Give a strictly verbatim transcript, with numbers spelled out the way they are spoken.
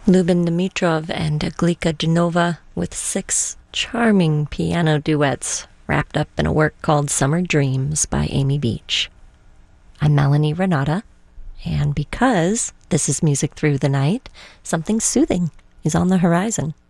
Lubin Dimitrov and Glika Genova with six charming piano duets wrapped up in a work called Summer Dreams by Amy Beach. I'm Melanie Renata, and because this is Music Through the Night, something soothing is on the horizon.